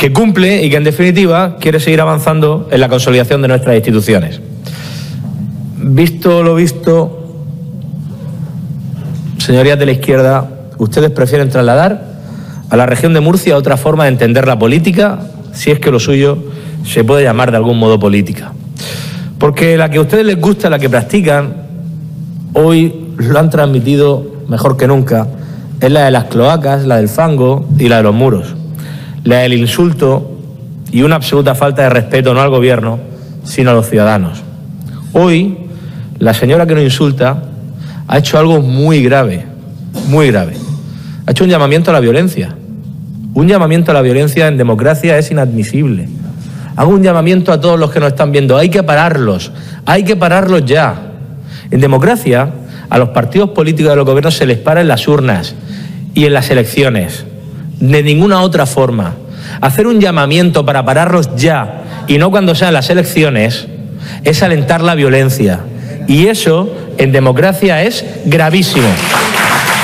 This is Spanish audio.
que cumple y que, en definitiva, quiere seguir avanzando en la consolidación de nuestras instituciones. Visto lo visto, señorías de la izquierda, ustedes prefieren trasladar a la región de Murcia otra forma de entender la política, si es que lo suyo se puede llamar de algún modo política. Porque la que a ustedes les gusta, la que practican, hoy lo han transmitido mejor que nunca, es la de las cloacas, la del fango y la de los muros. La del insulto y una absoluta falta de respeto no al gobierno, sino a los ciudadanos. Hoy, la señora que nos insulta ha hecho algo muy grave, muy grave. Ha hecho un llamamiento a la violencia. Un llamamiento a la violencia en democracia es inadmisible. Hago un llamamiento a todos los que nos están viendo. Hay que pararlos ya. En democracia, a los partidos políticos de los gobiernos se les para en las urnas y en las elecciones. De ninguna otra forma. Hacer un llamamiento para pararlos ya y no cuando sean las elecciones es alentar la violencia. Y eso, en democracia, es gravísimo.